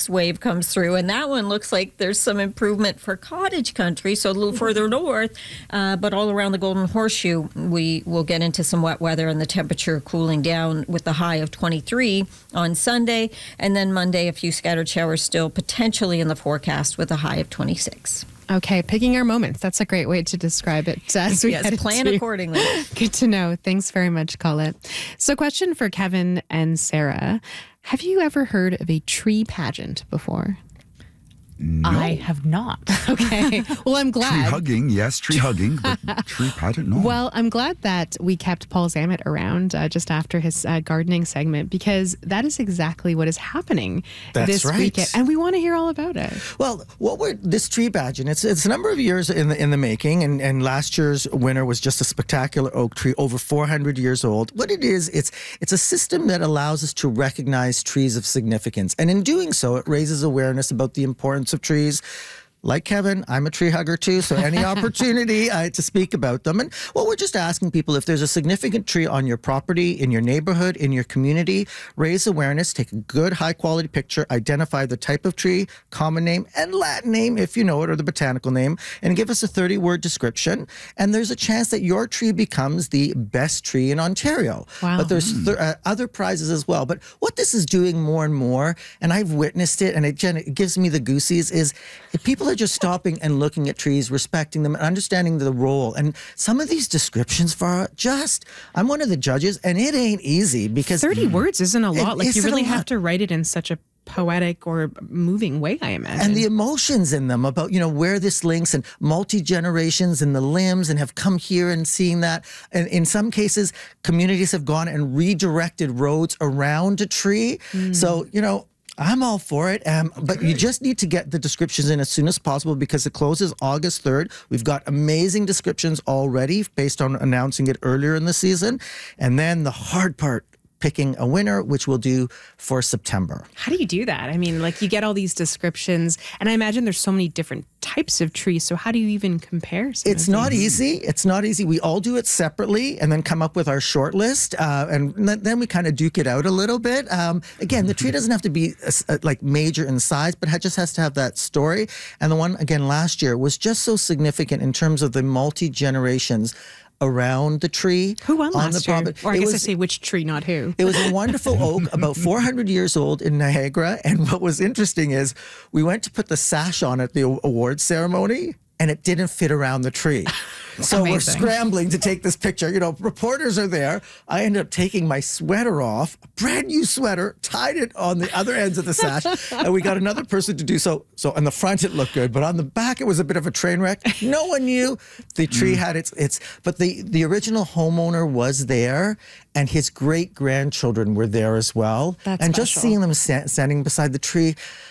next wave comes through, and that one looks like there's some improvement for cottage country, so a little further north, but all around the Golden Horseshoe, we will get into some wet weather and the temperature cooling down with the high of 23 on Sunday, and then Monday, a few scattered showers still potentially in the forecast with a high of 26. Okay, picking our moments. That's a great way to describe it. As we plan accordingly. Good to know. Thanks very much, Colette. So question for Kevin and Sarah. Have you ever heard of a tree pageant before? No. I have not. Okay. Well, I'm glad. Tree hugging, yes, tree hugging, but tree pageant, no. Well, I'm glad that we kept Paul Zammit around just after his gardening segment, because that is exactly what is happening this weekend. And we want to hear all about it. Well, this tree pageant, it's a number of years in the making, and last year's winner was just a spectacular oak tree, over 400 years old. What it is, it's a system that allows us to recognize trees of significance. And in doing so, it raises awareness about the importance of trees. Like Kevin, I'm a tree hugger too, so any opportunity to speak about them. And we're just asking people, if there's a significant tree on your property, in your neighborhood, in your community, raise awareness, take a good high-quality picture, identify the type of tree, common name, and Latin name, if you know it, or the botanical name, and give us a 30-word description. And there's a chance that your tree becomes the best tree in Ontario. Wow. But there's other prizes as well. But what this is doing more and more, and I've witnessed it, and it gives me the goosies, is if people are just stopping and looking at trees, respecting them, and understanding the role. And some of these descriptions I'm one of the judges, and it ain't easy because 30 words isn't a lot. Like, you really have to to write it in such a poetic or moving way, I imagine. And the emotions in them about, where this links, and multi-generations and the limbs, and have come here and seeing that. And in some cases, communities have gone and redirected roads around a tree. So, I'm all for it, but you just need to get the descriptions in as soon as possible, because it closes August 3rd. We've got amazing descriptions already based on announcing it earlier in the season. And then the hard part, picking a winner, which we'll do for September. How do you do that? I mean, like, you get all these descriptions, and I imagine there's so many different types of trees. So how do you even compare? It's not easy. It's not easy. We all do it separately and then come up with our short list. And then we kind of duke it out a little bit. Again, the tree doesn't have to be like major in size, but it just has to have that story. And the one, again, last year was just so significant in terms of the multi-generations around the tree. Who won last year? Or I guess I say which tree, not who. It was a wonderful oak, about 400 years old in Niagara. And what was interesting is we went to put the sash on at the awards ceremony, and it didn't fit around the tree. So we're scrambling to take this picture. Reporters are there. I ended up taking my sweater off, a brand new sweater, tied it on the other ends of the sash, and we got another person to do so. So on the front it looked good, but on the back it was a bit of a train wreck. No one knew the tree had its. But the original homeowner was there, and his great grandchildren were there as well. That's and special. Just seeing them standing beside the tree.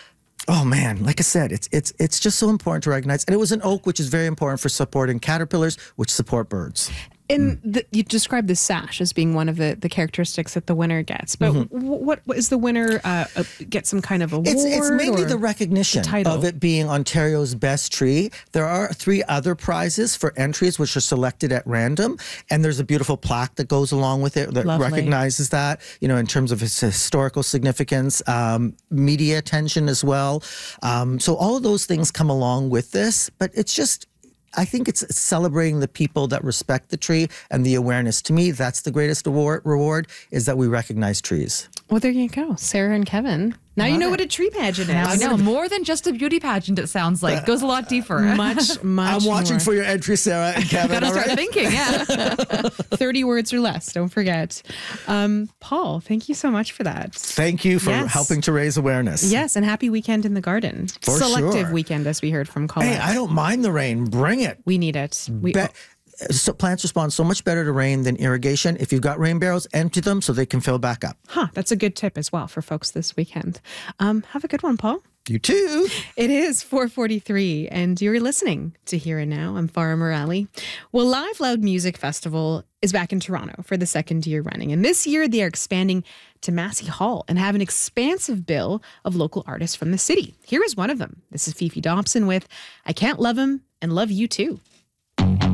Oh man, like I said, it's just so important to recognize. And it was an oak, which is very important for supporting caterpillars, which support birds. And you described the sash as being one of the characteristics that the winner gets. But what is the winner get some kind of award? It's mainly the recognition title of it being Ontario's best tree. There are 3 other prizes for entries, which are selected at random. And there's a beautiful plaque that goes along with it that recognizes that, in terms of its historical significance, media attention as well. So all of those things come along with this, but I think it's celebrating the people that respect the tree and the awareness. To me, that's the greatest reward, is that we recognize trees. Well, there you go. Sarah and Kevin. Now you know what a tree pageant is. Now I know. More than just a beauty pageant, it sounds like. Goes a lot deeper. Much I'm watching more. for your entry, Sarah and Kevin. Gotta start thinking, yeah. 30 words or less, don't forget. Paul, thank you so much for that. Thank you for helping to raise awareness. Yes, and happy weekend in the garden. For Selective sure. weekend, as we heard from Colette. Hey, I don't mind the rain. Bring it. We need it. So plants respond so much better to rain than irrigation. If you've got rain barrels, empty them so they can fill back up. That's a good tip as well for folks this weekend. Have a good one, Paul. You too. It is 4:43, and you're listening to Here and Now. I'm Farah Morali. Well, Live Loud Music Festival is back in Toronto for the 2nd year running. And this year, they are expanding to Massey Hall and have an expansive bill of local artists from the city. Here is one of them. This is Fifi Dobson with I Can't Love Him and Love You Too.